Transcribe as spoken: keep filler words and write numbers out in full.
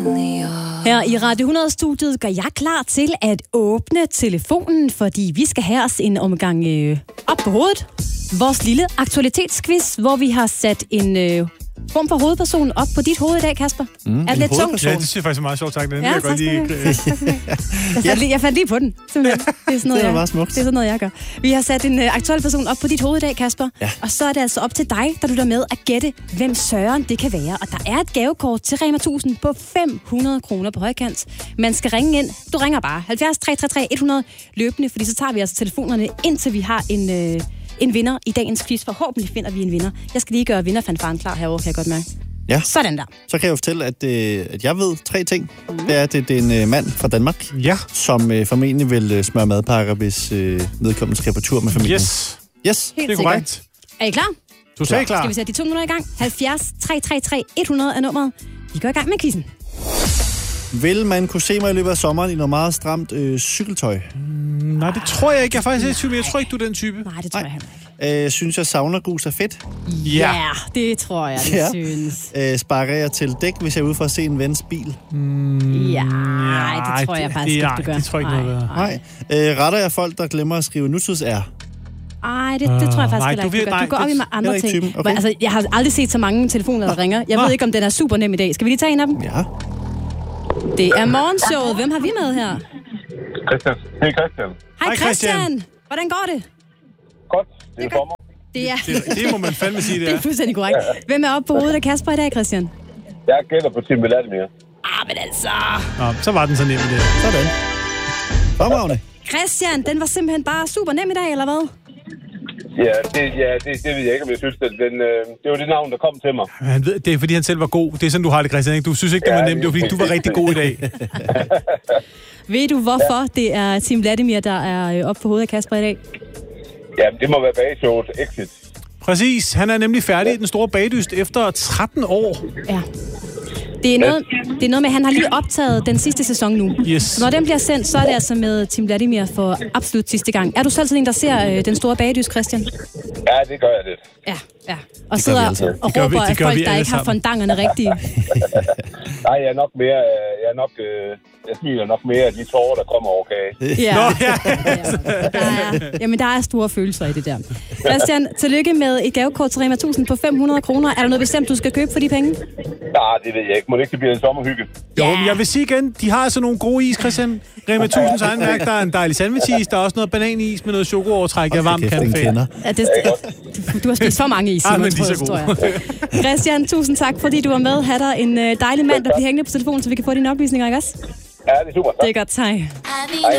Her i Radio hundrede-studiet gør jeg klar til at åbne telefonen, fordi vi skal have os en omgang øh, op på hovedet. Vores lille aktualitetsquiz, hvor vi har sat en øh, form for hovedperson op på dit hoved i dag, Kasper. Mm, er det lidt tungt? Ja, det synes jeg faktisk er meget sjovt, tak. Den ja, jeg godt lige... jeg, fandt lige, jeg fandt lige på den, simpelthen. Det er sådan noget, det er jeg, meget smukt. det er sådan noget, jeg gør. Vi har sat en øh, aktuel person op på dit hoved i dag, Kasper. Ja. Og så er det altså op til dig, der lytter med, at gætte, hvem søren det kan være. Og der er et gavekort til Rema tusind på fem hundrede kroner på højkant. Man skal ringe ind. Du ringer bare halvfjerds tre tre tre hundrede løbende, fordi så tager vi altså telefonerne, indtil vi har en... Øh, en vinder i dagens quiz. Forhåbentlig finder vi en vinder. Jeg skal lige gøre vinderfanfaren klar herovre, kan jeg godt mærke. Ja. Sådan der. Så kan jeg jo fortælle, at, øh, at jeg ved tre ting. Mm. Det er, at det, det er en øh, mand fra Danmark, Ja. som øh, formentlig vil øh, smøre madpakker, hvis øh, vedkommende skal på tur med familien. Yes, Yes. Helt det er sikkert. korrekt. Er I klar? Du er klar. Skal vi sætte de to minutter i gang? halvfjerds tre tre tre hundrede er nummeret. Vi går i gang med quizzen. Vil man kunne se mig i løbet af sommeren i noget meget stramt øh, cykeltøj? Mm, nej, det tror jeg ikke. Jeg er faktisk ikke type. Jeg tror ikke, du er den type. Nej, det tror jeg heller ikke. Øh, synes jeg savner gus er fedt? Ja, yeah, det tror jeg, det Ja. synes. Øh, sparker jeg til dæk, hvis jeg er ude for at se en vens bil? Mm, Ja, nej, det tror jeg faktisk ikke, du gør. Det tror jeg ikke noget Nej. Øh, retter jeg folk, der glemmer at skrive nutids er? Ej, det, det tror jeg faktisk nej, heller du ikke, du ved- gør. Du går nej, op i det- med andre heller ikke ting. typen. Okay. Men, altså, jeg har aldrig set så mange telefoner, der ringer. Jeg Nå. ved ikke, om den er super nem i dag. Skal vi lige tage en af dem? Ja. Det er morgenshowet. Hvem har vi med her? Christian. Hej Christian. Hej Hej, Christian. Christian. Hvordan går det? Godt. Det er godt. sommer. Det er, Det, det må man fandme sige, det det er. er fuldstændig korrekt. Hvem er oppe på hovedet af Kasper i dag, Christian? Jeg gætter på Tim Vladimir. Ah, men altså... Nå, så var den så nem det. Sådan. Fremragende. Christian, den var simpelthen bare super nem i dag, eller hvad? Ja, det, ja det, det ved jeg ikke, om jeg synes, at den, øh, det var det navn, der kom til mig. Han ved, det er, fordi han selv var god. Det er sådan, du har det, Christian. Ikke? Du synes ikke, det var Ja, nemt. Det var, fordi du var rigtig god i dag. Ved du, hvorfor det er Tim Vladimir, der er øh, oppe på hovedet af Kasper i dag? Ja, det må være bagshowet Exit. Præcis. Han er nemlig færdig i den store bagdyst efter tretten år. Ja. Det er, noget, det er noget med, at han har lige optaget den sidste sæson nu. Yes. Så når den bliver sendt, så er det altså med Tim Vladimir for absolut sidste gang. Er du selv sådan en, der ser øh, den store bagdys, Christian? Ja, det gør jeg lidt. Ja, ja. Og vi sidder alle sammen. og Det gør vi- råber det af gør folk, vi der alle ikke har sammen. fondangerne rigtige. Nej, jeg er nok mere... øh, Jeg er nok... Øh, jeg smiler nok mere af de tårer, der kommer over kage. Ja. Nå, ja. Ja, der er, jamen, der er store følelser i det der. Christian, tillykke med et gavekort til Rema tusind på fem hundrede kroner. Er der noget bestemt, du skal købe for de penge? Nej, det ved jeg ikke. Må det ikke det bliver en sommerhygge? Jo, men jeg vil sige igen, de har altså nogle gode is, Christian. Rema tusind's egen værk, der er en dejlig sandwich-is, der er også noget bananis med noget chokoovertræk. Jeg er varmt Kæft, den kandefan. kender. Ja, det, du, du har spist for mange is, Ah, Simon, men de er så tror jeg. gode. Christian, tusind tak, fordi du var med. Ha' dig en øh, dejlig mand, der bliver hængende på telefonen, så vi kan få dine oplysninger, ikke også? Ja, det er super. Det er godt, hej.